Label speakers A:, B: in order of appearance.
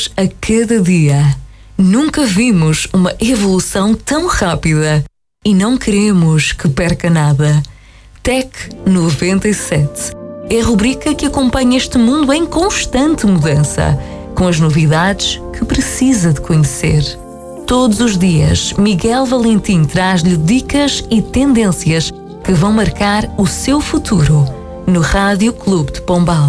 A: a cada dia. Nunca vimos uma evolução tão rápida e não queremos que perca nada. Tech 97 é a rubrica que acompanha este mundo em constante mudança, com as novidades que precisa de conhecer. Todos os dias, Miguel Valentim traz-lhe dicas e tendências que vão marcar o seu futuro no Rádio Clube de Pombal.